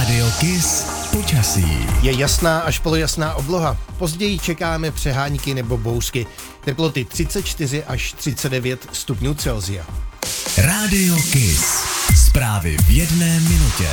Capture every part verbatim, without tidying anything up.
Rádio Kiss počasí. Je jasná až polojasná obloha. Později čekáme přehánky nebo bouřky. Teploty třicet čtyři až třicet devět stupňů Celsia. Rádio Kiss. Zprávy v jedné minutě.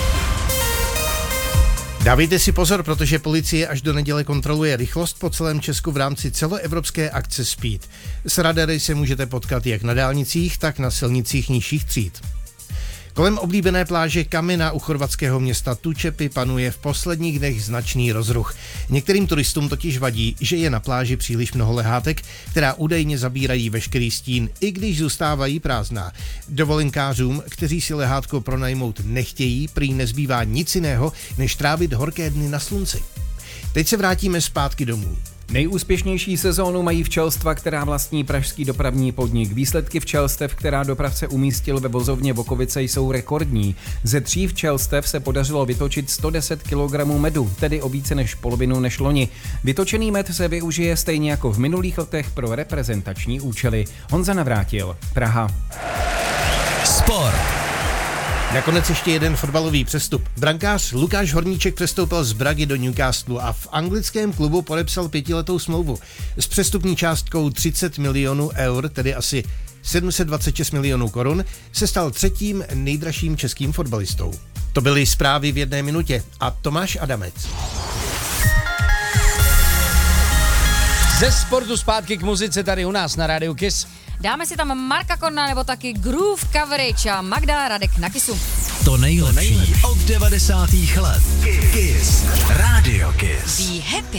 Dávejte si pozor, protože policie až do neděle kontroluje rychlost po celém Česku v rámci celoevropské akce Speed. S radary se můžete potkat jak na dálnicích, tak na silnicích nižších tříd. Kolem oblíbené pláže Kamena u chorvatského města Tučepi panuje v posledních dnech značný rozruch. Některým turistům totiž vadí, že je na pláži příliš mnoho lehátek, která údajně zabírají veškerý stín, i když zůstávají prázdná. Dovolenkářům, kteří si lehátko pronajmout nechtějí, prý nezbývá nic jiného, než trávit horké dny na slunci. Teď se vrátíme zpátky domů. Nejúspěšnější sezónu mají včelstva, která vlastní pražský dopravní podnik. Výsledky včelstev, která dopravce umístil ve vozovně Bokovice, jsou rekordní. Ze tří včelstev se podařilo vytočit sto deset kilogramů medu, tedy o více než polovinu než loni. Vytočený med se využije stejně jako v minulých letech pro reprezentační účely. Honza Navrátil, Praha. Sport. Nakonec ještě jeden fotbalový přestup. Brankář Lukáš Horníček přestoupil z Bragy do Newcastlu a v anglickém klubu podepsal pětiletou smlouvu s přestupní částkou třicet milionů eur, tedy asi sedm set dvacet šest milionů korun, se stal třetím nejdražším českým fotbalistou. To byly zprávy v jedné minutě a Tomáš Adamec. Ze sportu zpátky k muzice tady u nás na Rádiu Kiss. Dáme si tam Marka Korna nebo taky Groove Coverage a Magda Radek na Kissu. To nejlepší od devadesátých let. Kiss. Rádio Kiss. Be happy.